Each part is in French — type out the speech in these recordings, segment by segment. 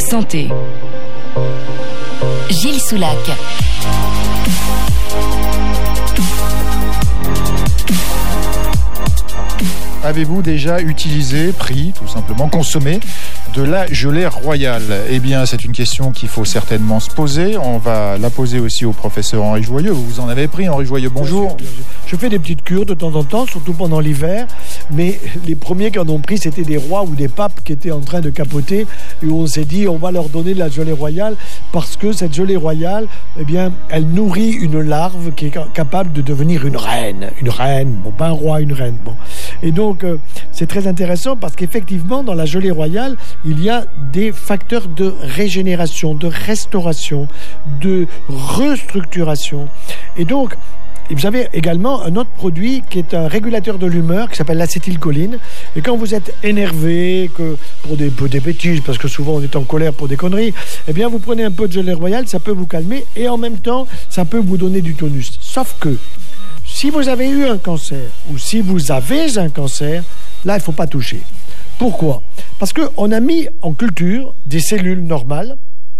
Santé. Gilles Soulac. Avez-vous déjà utilisé, pris, tout simplement, consommé de la gelée royale? Eh bien, c'est une question qu'il faut certainement se poser. On va la poser aussi au professeur Henri Joyeux. Vous en avez pris, Henri Joyeux, bonjour. Je fais des petites cures de temps en temps, surtout pendant l'hiver. Mais les premiers qui en ont pris, c'était des rois ou des papes qui étaient en train de capoter. Et où on s'est dit, on va leur donner de la gelée royale parce que cette gelée royale, eh bien, elle nourrit une larve qui est capable de devenir une reine. Une reine, bon, pas un roi, une reine. Bon. Et donc, c'est très intéressant parce qu'effectivement, dans la gelée royale, il y a des facteurs de régénération, de restauration, de restructuration. Et donc, vous avez également un autre produit qui est un régulateur de l'humeur qui s'appelle l'acétylcholine. Et quand vous êtes énervé, que pour des bêtises, parce que souvent on est en colère pour des conneries, eh bien vous prenez un peu de gelée royale, ça peut vous calmer et en même temps, ça peut vous donner du tonus. Sauf que si vous avez eu un cancer ou si vous avez un cancer, là, il ne faut pas toucher. Pourquoi? Parce qu'on a mis en culture des cellules normales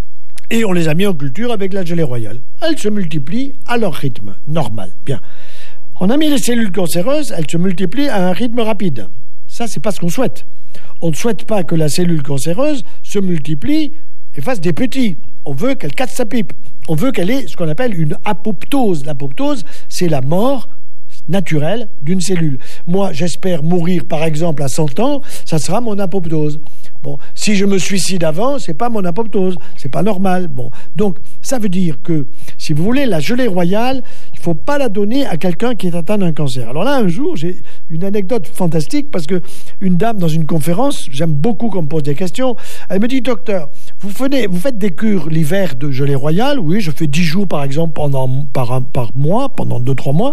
et on les a mis en culture avec la gelée royale. Elles se multiplient à leur rythme normal. Bien. On a mis les cellules cancéreuses, elles se multiplient à un rythme rapide. Ça, c'est pas ce qu'on souhaite. On ne souhaite pas que la cellule cancéreuse se multiplie et fasse des petits. On veut qu'elle casse sa pipe. On veut qu'elle ait ce qu'on appelle une apoptose. L'apoptose, c'est la mort naturelle d'une cellule. Moi, j'espère mourir, par exemple, à 100 ans, ça sera mon apoptose. Bon, si je me suicide avant, c'est pas mon apoptose, c'est pas normal. Bon, donc ça veut dire que, si vous voulez, la gelée royale, il faut pas la donner à quelqu'un qui est atteint d'un cancer. Alors là, un jour, j'ai une anecdote fantastique parce que une dame dans une conférence, j'aime beaucoup qu'on me pose des questions, elle me dit: docteur, vous faites des cures l'hiver de gelée royale? Oui, je fais 10 jours par exemple par mois, pendant 2-3 mois.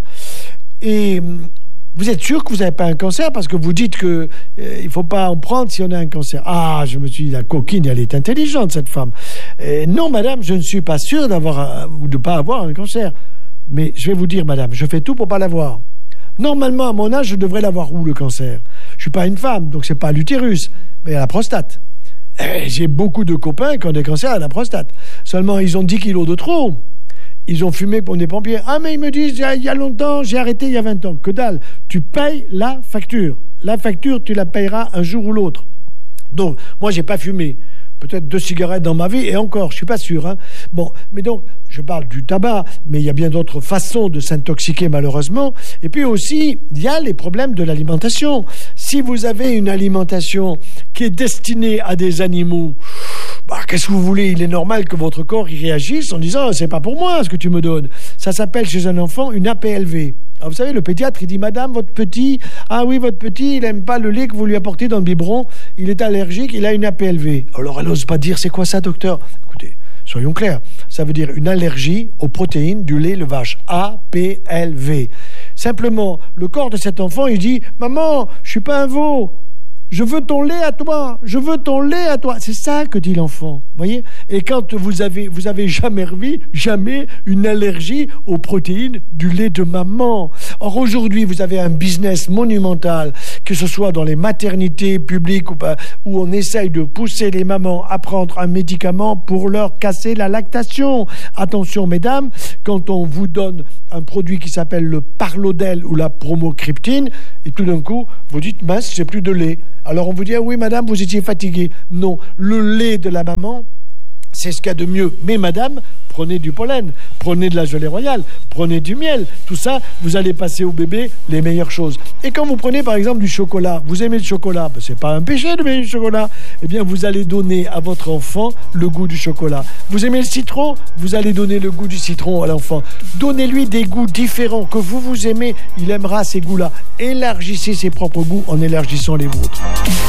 Et vous êtes sûr que vous n'avez pas un cancer parce que vous dites qu'il ne faut pas en prendre si on a un cancer. Ah, je me suis dit, la coquine, elle est intelligente, cette femme. Non, madame, je ne suis pas sûr d'avoir ou de ne pas avoir un cancer. Mais je vais vous dire, madame, je fais tout pour ne pas l'avoir. Normalement, à mon âge, je devrais l'avoir où, le cancer? Je ne suis pas une femme, donc ce n'est pas l'utérus, mais à la prostate. J'ai beaucoup de copains qui ont des cancers à la prostate. Seulement, ils ont 10 kilos de trop. Ils ont fumé pour des pompiers. Ah, mais ils me disent, il y a longtemps, j'ai arrêté il y a 20 ans. Que dalle, tu payes la facture. La facture, tu la payeras un jour ou l'autre. Donc, moi, j'ai pas fumé. Peut-être 2 cigarettes dans ma vie, et encore, je suis pas sûr. Hein. Bon, mais donc, je parle du tabac, mais il y a bien d'autres façons de s'intoxiquer, malheureusement. Et puis aussi, il y a les problèmes de l'alimentation. Si vous avez une alimentation qui est destinée à des animaux, qu'est-ce que vous voulez? Il est normal que votre corps y réagisse en disant: c'est pas pour moi ce que tu me donnes. Ça s'appelle chez un enfant une APLV. Alors vous savez, le pédiatre, il dit: madame, votre petit, il aime pas le lait que vous lui apportez dans le biberon, il est allergique, il a une APLV. Alors elle n'ose pas dire: c'est quoi ça, docteur? Écoutez, soyons clairs, ça veut dire une allergie aux protéines du lait de vache. APLV. Simplement, le corps de cet enfant, il dit: maman, je suis pas un veau. Je veux ton lait à toi, je veux ton lait à toi. C'est ça que dit l'enfant, voyez. Et quand vous avez jamais une allergie aux protéines du lait de maman. Or aujourd'hui, vous avez un business monumental, que ce soit dans les maternités publiques où on essaye de pousser les mamans à prendre un médicament pour leur casser la lactation. Attention, mesdames, quand on vous donne un produit qui s'appelle le Parlodel ou la Promocryptine, et tout d'un coup, vous dites: mince, j'ai plus de lait. Alors on vous dit: ah oui, madame, vous étiez fatiguée. Non, le lait de la maman, c'est ce qu'il y a de mieux. Mais madame, prenez du pollen, prenez de la gelée royale, prenez du miel. Tout ça, vous allez passer au bébé les meilleures choses. Et quand vous prenez par exemple du chocolat, vous aimez le chocolat, c'est pas un péché d'aimer le chocolat. Eh bien, vous allez donner à votre enfant le goût du chocolat. Vous aimez le citron, vous allez donner le goût du citron à l'enfant. Donnez-lui des goûts différents que vous aimez, il aimera ces goûts-là. Élargissez ses propres goûts en élargissant les vôtres.